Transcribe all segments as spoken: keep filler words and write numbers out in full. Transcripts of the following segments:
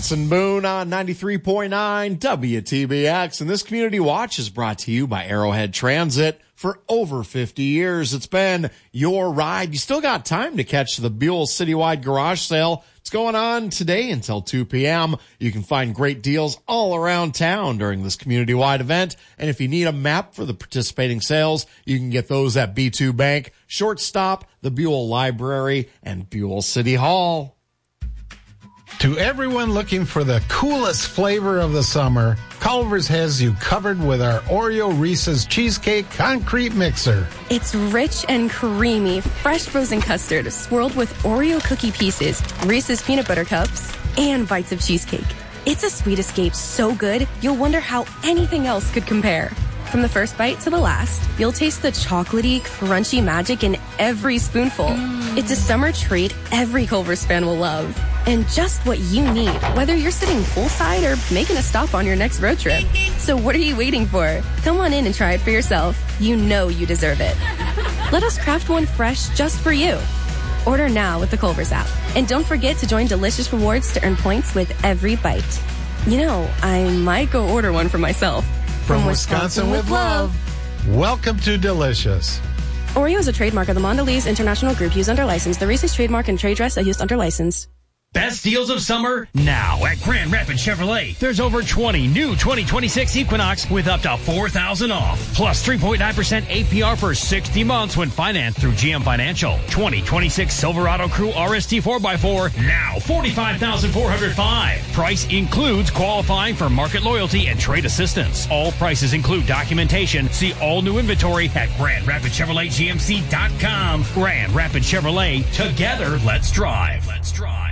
And Boone on ninety-three point nine W T B X. And this Community Watch is brought to you by Arrowhead Transit. For over fifty years, it's been your ride. You still got time to catch the Buell Citywide Garage Sale. It's going on today until two p.m. You can find great deals all around town during this community-wide event. And if you need a map for the participating sales, you can get those at B two Bank, Shortstop, the Buell Library, and Buell City Hall. To everyone looking for the coolest flavor of the summer, Culver's has you covered with our Oreo Reese's Cheesecake Concrete Mixer. It's rich and creamy, fresh frozen custard swirled with Oreo cookie pieces, Reese's peanut butter cups, and bites of cheesecake. It's a sweet escape so good, you'll wonder how anything else could compare. From the first bite to the last, you'll taste the chocolatey, crunchy magic in every spoonful. Mm. It's a summer treat every Culver's fan will love. And just what you need, whether you're sitting poolside or making a stop on your next road trip. So what are you waiting for? Come on in and try it for yourself. You know you deserve it. Let us craft one fresh just for you. Order now with the Culver's app. And don't forget to join Delicious Rewards to earn points with every bite. You know, I might go order one for myself. From, From Wisconsin, Wisconsin with love. love. Welcome to Delicious. Oreo is a trademark of the Mondelez International Group used under license. The Reese's trademark and trade dress are used under license. Best deals of summer now at Grand Rapids Chevrolet. There's over twenty new twenty twenty-six Equinox with up to four thousand dollars off. Plus three point nine percent A P R for sixty months when financed through G M Financial. twenty twenty-six Silverado Crew R S T four by four, now forty-five thousand four hundred five dollars. Price includes qualifying for market loyalty and trade assistance. All prices include documentation. See all new inventory at Grand Rapids Chevrolet G M C dot com. Grand Rapids Chevrolet. Together, let's drive. Let's drive.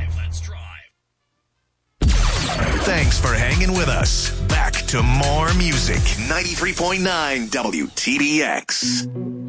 Thanks for hanging with us. Back to more music. ninety-three point nine W T B X.